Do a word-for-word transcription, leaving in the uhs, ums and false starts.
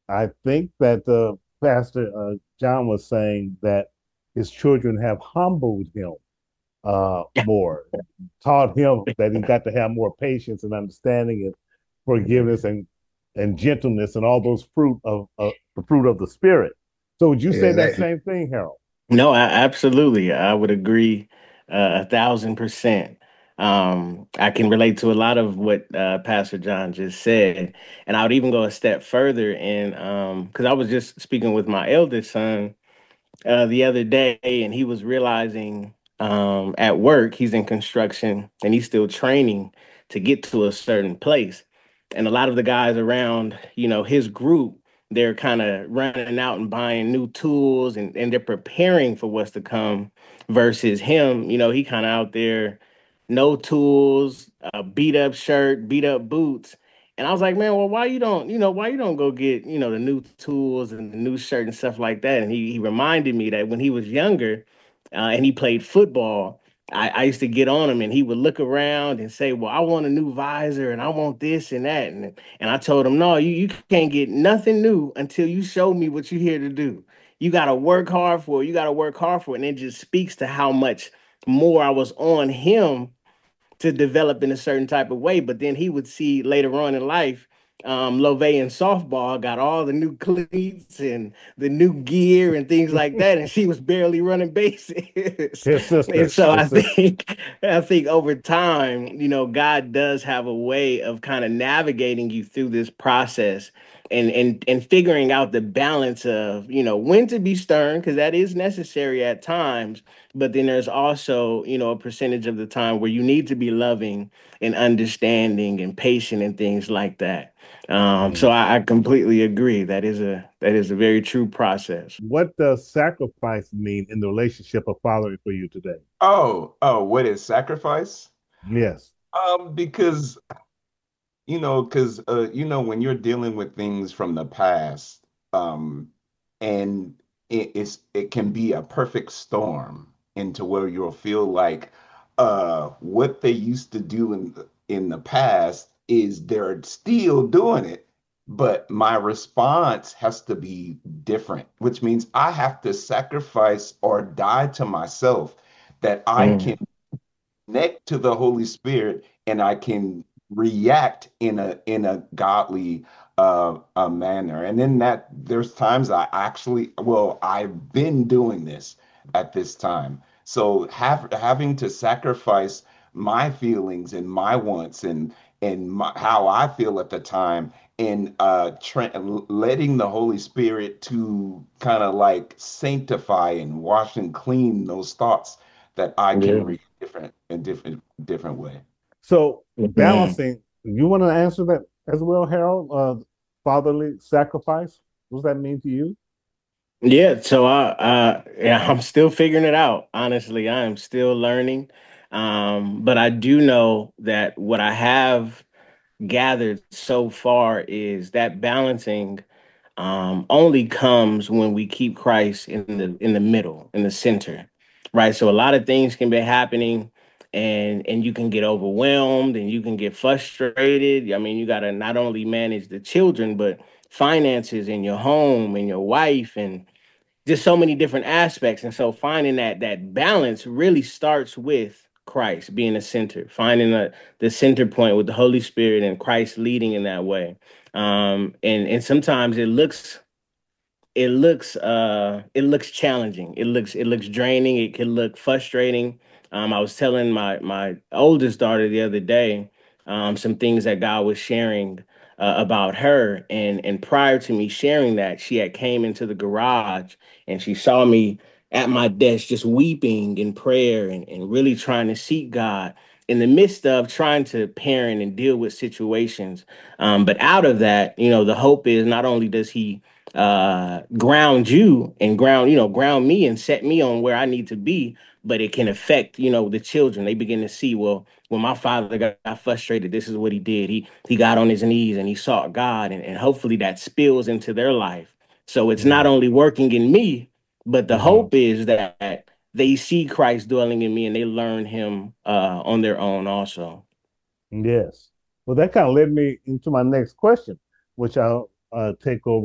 I think that uh, Pastor uh, John was saying that his children have humbled him uh, more, taught him that he's got to have more patience and understanding and forgiveness and and gentleness and all those fruit of uh, the fruit of the spirit. So would you say Yeah, that that, same thing, Harold? No, I, absolutely. I would agree uh, a thousand percent. Um, I can relate to a lot of what uh, Pastor John just said, and I would even go a step further. And um, because I was just speaking with my eldest son uh, the other day, and he was realizing um, at work he's in construction and he's still training to get to a certain place. And a lot of the guys around, you know, his group, they're kind of running out and buying new tools and, and they're preparing for what's to come versus him, you know, he kind of out there, no tools, a beat up shirt, beat up boots. And I was like, man, well, why you don't, you know, why you don't go get, you know, the new tools and the new shirt and stuff like that? And he he reminded me that when he was younger, uh, and he played football, I, I used to get on him, and he would look around and say, "Well, I want a new visor, and I want this and that." And and I told him, "No, you you can't get nothing new until you show me what you're here to do. You got to work hard for it. You got to work hard for it." And it just speaks to how much more I was on him to develop in a certain type of way. But then he would see later on in life, um, Love in softball got all the new cleats and the new gear and things like that, and she was barely running bases. His And sister, so his I sister. think, I think over time, you know, God does have a way of kind of navigating you through this process and and and figuring out the balance of, you know, when to be stern because that is necessary at times, but then there's also, you know, a percentage of the time where you need to be loving and understanding and patient and things like that. Um, so Mm. I, I completely agree. That is a that is a very true process. What does sacrifice mean in the relationship of following for you today? oh, oh, what is sacrifice? Yes. Um, because you know, because uh, you know, when you're dealing with things from the past, um, and it, it's it can be a perfect storm into where you'll feel like uh what they used to do in the in the past is they're still doing it, but my response has to be different, which means I have to sacrifice or die to myself that I can Mm, connect to the Holy Spirit and I can react in a in a godly uh, a manner. And then that there's times I actually, well, I've been doing this at this time. So have having to sacrifice my feelings and my wants and and my, how I feel at the time and uh tra- letting the Holy Spirit to kind of like sanctify and wash and clean those thoughts that I can yeah. read different in different different way. So Mhm. balancing, you want to answer that as well, Harold? Uh, fatherly sacrifice. What does that mean to you? Yeah, so I uh yeah, I'm still figuring it out. Honestly, I am still learning. Um, but I do know that what I have gathered so far is that balancing um, only comes when we keep Christ in the in the middle, in the center, right? So a lot of things can be happening, and and you can get overwhelmed and you can get frustrated. I mean, you got to not only manage the children, but finances in your home and your wife and just so many different aspects. And so finding that that balance really starts with Christ being the center, finding the, the center point with the Holy Spirit and Christ leading in that way. Um, and and sometimes it looks it looks uh it looks challenging. It looks it looks draining. It can look frustrating. Um, I was telling my my oldest daughter the other day um, some things that God was sharing uh, about her, and and prior to me sharing that, she had came into the garage and she saw me at my desk just weeping in prayer and, and really trying to seek God in the midst of trying to parent and deal with situations. Um, but out of that, you know, the hope is not only does he uh ground you and ground you know ground me and set me on where I need to be, but it can affect, you know, the children. They begin to see, well, when my father got, got frustrated, this is what he did. He he got on his knees and he sought God, and, and hopefully that spills into their life. So it's not Mm-hmm. only working in me, but the Mm-hmm. hope is that they see Christ dwelling in me and they learn him uh on their own also. Yes. Well, that kind of led me into my next question, which I'll uh, take over.